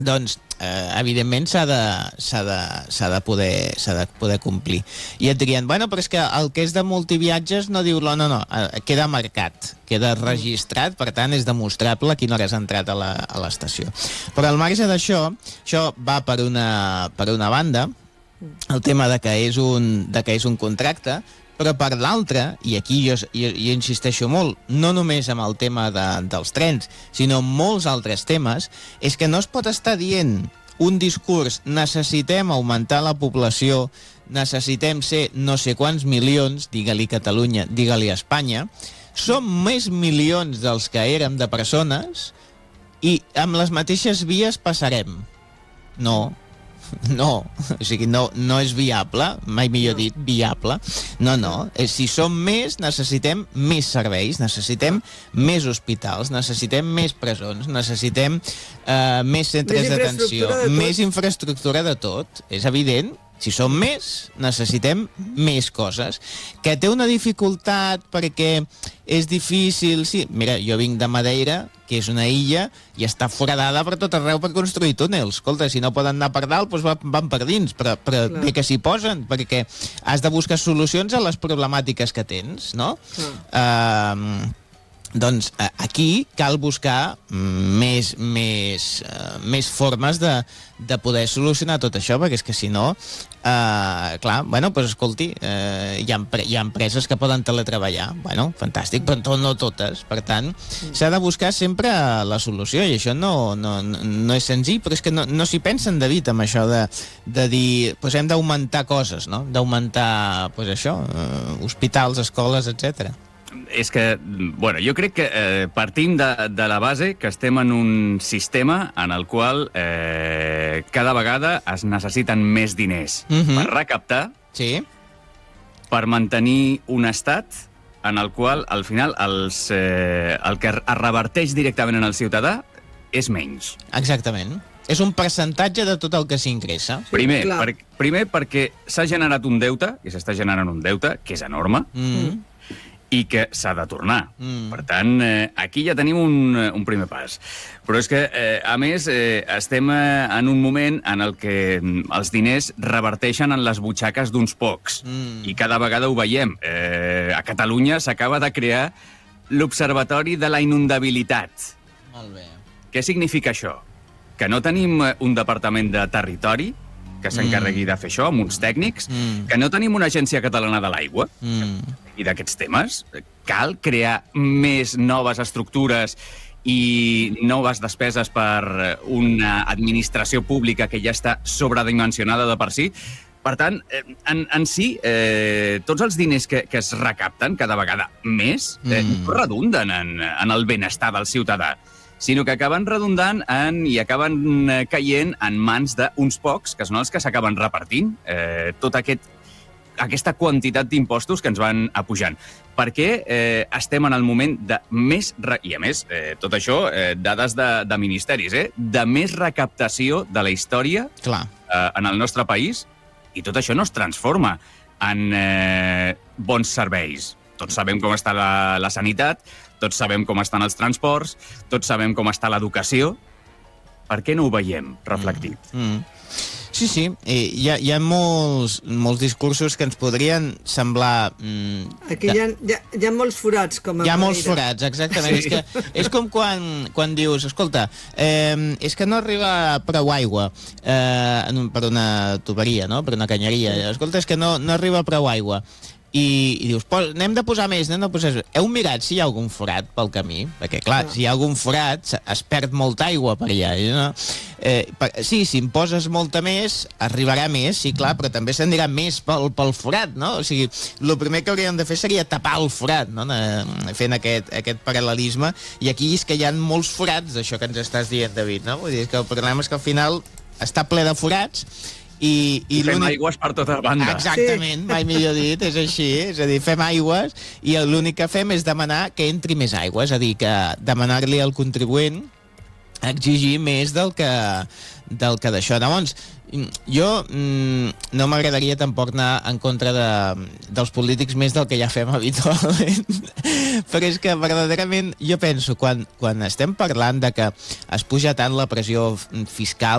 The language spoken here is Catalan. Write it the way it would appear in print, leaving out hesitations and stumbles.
doncs, evidentment s'ha de poder complir. I et dirien, bueno, però és que el que és de multiviatges no diu... No, queda marcat, queda registrat, per tant és demostrable a quina hora has entrat a l'estació. Però al marge d'això, això va per una banda, el tema de que és un contracte, però per l'altra, i aquí jo insisteixo molt, no només amb el tema dels trens, sinó en molts altres temes, és que no es pot estar dient un discurs, necessitem augmentar la població, necessitem ser no sé quants milions, digue-li Catalunya, digue-li Espanya, som més milions dels que érem de persones i amb les mateixes vies passarem. No, o sigui, no és viable, mai millor dit, viable. No, si som més, necessitem més serveis, necessitem més hospitals, necessitem més presons, necessitem més centres d'atenció, més infraestructura de tot, és evident. Si som més, necessitem més coses. Que té una dificultat perquè és difícil... Sí, mira, jo vinc de Madeira, que és una illa, i està foradada per tot arreu per construir túnels. Escolta, si no poden anar per dalt, doncs van per dins, però bé que s'hi posen, perquè has de buscar solucions a les problemàtiques que tens, no? Doncs aquí cal buscar més formes de poder solucionar tot això, perquè és que si no, clar, bueno, doncs escolti, hi ha empreses que poden teletreballar, bueno, fantàstic, però no totes, per tant, s'ha de buscar sempre la solució, i això no és senzill, però és que no s'hi pensen, David, amb això de dir, doncs hem d'augmentar coses, no? D'augmentar, doncs això, hospitals, escoles, etcètera. És que, bueno, jo crec que partim de la base que estem en un sistema en el qual cada vegada es necessiten més diners per recaptar, per mantenir un estat en el qual, al final, el que es reverteix directament en el ciutadà és menys. Exactament. És un percentatge de tot el que s'ingressa. Primer perquè s'ha generat un deute, i s'està generant un deute, que és enorme, i que s'ha de tornar. Per tant, aquí ja tenim un primer pas. Però és que, a més, estem en un moment en el que els diners reverteixen en les butxaques d'uns pocs. I cada vegada ho veiem. A Catalunya s'acaba de crear l'Observatori de la Inundabilitat. Molt bé. Què significa això? Que no tenim un departament de territori que s'encarregui de fer això, amb uns tècnics, que no tenim una agència catalana de l'aigua, i d'aquests temes. Cal crear més noves estructures i noves despeses per una administració pública que ja està sobredimensionada de per si. Per tant, en si, tots els diners que es recapten cada vegada més no redunden en el benestar del ciutadà, sinó que acaben redundant i acaben caient en mans d'uns pocs, que són els que s'acaben repartint tota aquesta quantitat d'impostos que ens van apujant. Perquè estem en el moment de més... I a més, tot això, dades de ministeris, de més recaptació de la història en el nostre país, i tot això no es transforma en bons serveis. Tots sabem com està la sanitat, tots sabem com estan els transports, tots sabem com està l'educació. Per què no ho veiem reflectit? Sí. Hi ha molts discursos que ens podrien semblar... Aquí hi ha molts forats, com a Hi ha molts forats, exactament. És com quan dius, escolta, és que no arriba prou aigua per una tuberia, no? Per una canyeria. Escolta, és que no arriba prou aigua. I dius, n'hem de posar més, Heu mirat si hi ha algun forat pel camí? Perquè, clar, si hi ha algun forat, es perd molta aigua per allà. No? Sí, si en poses molta més, arribarà més, sí, clar, però també s'anirà més pel forat, no? O sigui, el primer que hauríem de fer seria tapar el forat, no? Fent aquest paral·lelisme. I aquí és que hi ha molts forats d'això que ens estàs dient, David, no? Vull dir que el problema és que al final està ple de forats i fem aigües per tota banda. Exactament, mai millor dit, és així. És a dir, fem aigües i l'únic que fem és demanar que entri més aigua. És a dir, que demanar-li al contribuent exigir més del que d'això. Llavors, jo no m'agradaria tampoc anar en contra dels polítics més del que ja fem habitualment, però és que verdaderament jo penso, quan estem parlant de que es puja tant la pressió fiscal